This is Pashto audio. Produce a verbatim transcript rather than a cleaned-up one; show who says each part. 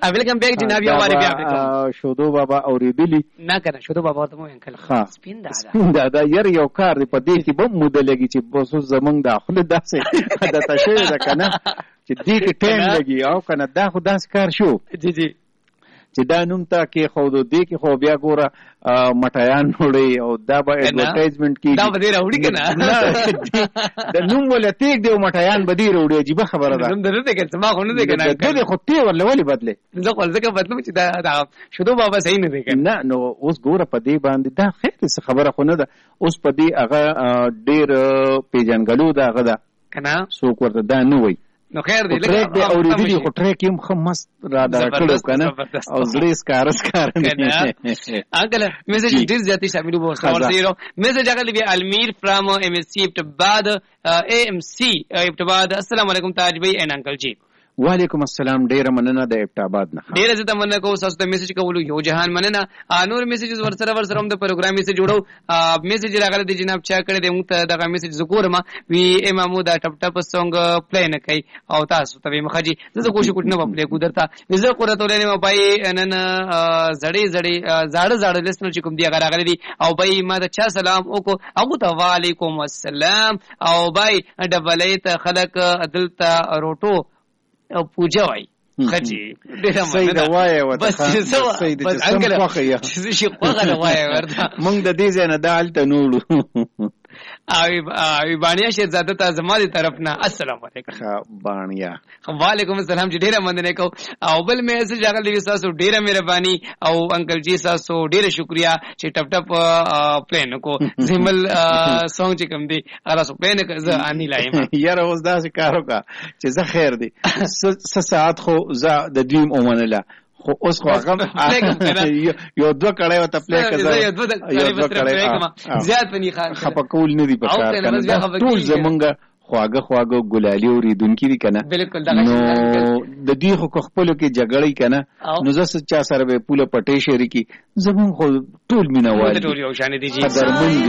Speaker 1: ویلکم بیک جناب یو واری بیا
Speaker 2: شودو بابا اوریدلی
Speaker 1: نه کنه شودو بابا ته مو انکل
Speaker 2: ها
Speaker 1: سپین دا
Speaker 2: سپین دا دا ير یو کار دی په دې کې به مو دلګي چې بوسو زمنګ داخله داسې د تشه ده کنه چې دې کې ټیم لګي او کنه دا خو داس کار شو
Speaker 1: جی جی
Speaker 2: چې دا نوم تا کې خو دو دې کې خو بیا ګوره مټایان وړي او دا به ایڈورټایزمنت کې
Speaker 1: دا به دې راوړي کنه
Speaker 2: د نوم ولته دې مټایان به دې راوړي عجیب خبره ده
Speaker 1: نوم درته کې ما خو نه دې کنه
Speaker 2: دې خو تی ولې ولې بدله
Speaker 1: زه خو ځکه بدلم چې دا شودو بابا صحیح نه دی کنه
Speaker 2: نه نو اوس ګوره په دې باندې دا خیر څه خبره خو نه ده اوس په دې هغه ډېر پیژنګلو دا هغه ده
Speaker 1: کنه
Speaker 2: څوک ورته دا نه وایي
Speaker 1: نو خیر دی
Speaker 2: لکه د اوریدلی خو ټریک هم خو مست را دا کړو کنه او زړه سکار سکار
Speaker 1: کنه انکل میسج ډیر زیاتې شامل وو خبر زیرو میسج هغه دی المیر فرام ام اس سی ابتباد ای ام سی ابتباد السلام علیکم تاج بھائی ان انکل جی
Speaker 2: وعلیکم السلام ډیر مننه د ابتاباد نه
Speaker 1: ډیر زه تمنا کوم تاسو ته میسج کولو یو جهان مننه نور میسجز ورسره ورسره هم د پروګرام میسج جوړو میسج راغله د جناب چا کړی د موږ ته دغه میسج ذکر ما وی امامو دا ټپ ټپ سونګ پلی نه کوي او تاسو ته مخجی زه کوشش کوټ نه پلی کو درته زه قرته ولې ما پای نن زړې زړې زاړه زاړه لسنو چې کوم دی هغه راغلي دي او بای ما ته چا سلام وکړو هغه ته وعلیکم السلام او بای ډبلیت خلق عدالت روټو او پوجا وای خجی ډیر
Speaker 2: سید وای و
Speaker 1: بس سید
Speaker 2: بس انګل
Speaker 1: چې شي خوغه وای ورته
Speaker 2: مونږ د دې ځای نه دالته نوړو
Speaker 1: اوی اوی بانیا شهزاده ته زمادي طرف نه السلام علیکم
Speaker 2: ها بانیا
Speaker 1: وعلیکم السلام چې ډیره مننه کو او بل مې اسه جاګل دی تاسو ډیره مهرباني او انکل جی تاسو ډیره شکریا چې ټپ ټپ پلان کو زمل سونګ چې کوم دی هغه سو پلان ک زه اني لایم
Speaker 2: یاره اوس دا څه کارو کا چې زه خیر دی س ساعت خو زه د دیم اومنله خو اوس خو هغه یو دوه کړه او تپلی کړه
Speaker 1: یو دوه کړه زیات پني خان
Speaker 2: خپکول نه دی په کار کنه ټول زمونږ خواږه خواږه ګلالي اوریدونکي دي کنه
Speaker 1: بالکل دغه
Speaker 2: نو د دې خو خپلو کې جګړې کنه نو زه چا سره به پوله پټې شریکی زمون خو ټول مینه وایي
Speaker 1: ټول یو شان دي جی